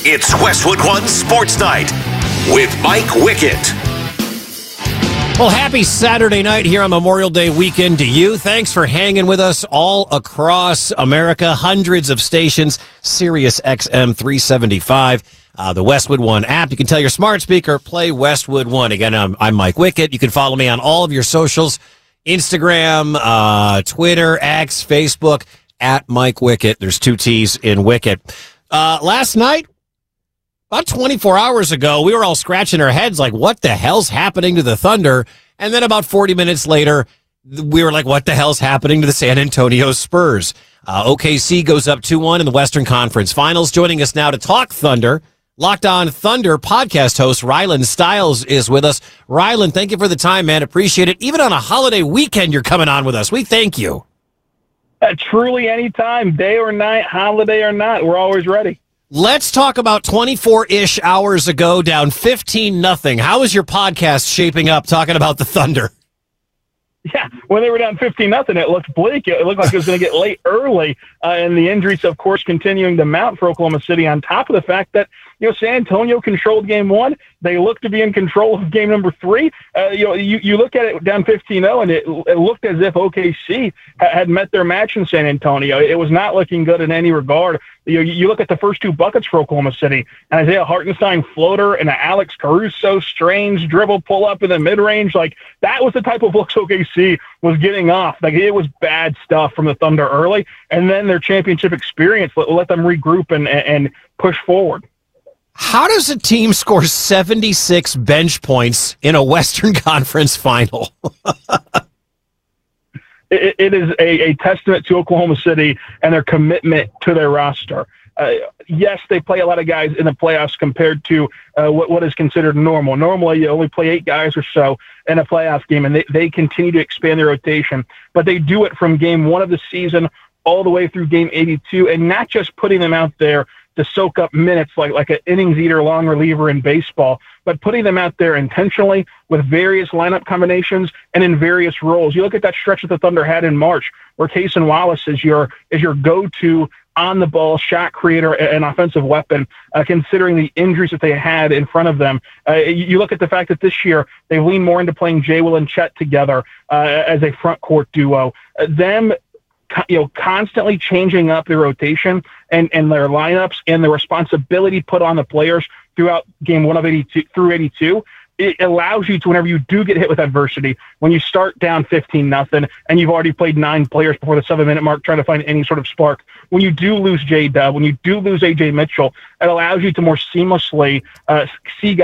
It's Westwood One Sports Night with Mike Wickett. Well, happy Saturday night here on Memorial Day weekend to you. Thanks for hanging with us all across America. Hundreds of stations, Sirius XM 375, the Westwood One app. You can tell your smart speaker, play Westwood One. Again, I'm Mike Wickett. You can follow me on all of your socials, Instagram, Twitter, X, Facebook, at Mike Wickett. There's 2 T's in Wickett. Last night, about 24 hours ago, we were all scratching our heads like, what the hell's happening to the Thunder? And then about 40 minutes later, we were like, what the hell's happening to the San Antonio Spurs? OKC goes up 2-1 in the Western Conference Finals. Joining us now to talk Thunder, Locked On Thunder podcast host Rylan Stiles is with us. Rylan, thank you for the time, man. Appreciate it. Even on a holiday weekend, you're coming on with us. We thank you. Truly, anytime, day or night, holiday or not, we're always ready. Let's talk about 24-ish hours ago, down 15-0. How is your podcast shaping up talking about the Thunder? Yeah, when they were down 15-0, it looked bleak. It looked like it was going to get late early, and the injuries, of course, continuing to mount for Oklahoma City, on top of the fact that, San Antonio controlled game 1. They looked to be in control of game number 3. You look at it down 15-0, and it looked as if OKC had met their match in San Antonio. It was not looking good in any regard. You look at the first 2 buckets for Oklahoma City, and Isaiah Hartenstein floater and an Alex Caruso strange dribble pull up in the mid-range. Like, that was the type of looks OKC was getting off. Like, it was bad stuff from the Thunder early, and then their championship experience let them regroup and push forward. How does a team score 76 bench points in a Western Conference final? It is a testament to Oklahoma City and their commitment to their roster. Yes, they play a lot of guys in the playoffs compared to what is considered normal. Normally, you only play 8 guys or so in a playoff game, and they continue to expand their rotation. But they do it from game 1 of the season all the way through game 82, and not just putting them out there to soak up minutes like an innings eater, long reliever in baseball, but putting them out there intentionally with various lineup combinations and in various roles. You look at that stretch that the Thunder had in March, where Cason Wallace is your go-to on-the-ball shot creator and offensive weapon, considering the injuries that they had in front of them. You look at the fact that this year they lean more into playing Jay Will and Chet together as a front court duo. Them constantly changing up their rotation and their lineups and the responsibility put on the players throughout game 1 of 82 through 82. It allows you to, whenever you do get hit with adversity, when you start down 15-0 and you've already played 9 players before the 7-minute mark trying to find any sort of spark, when you do lose J-Dub, when you do lose A.J. Mitchell, it allows you to more seamlessly see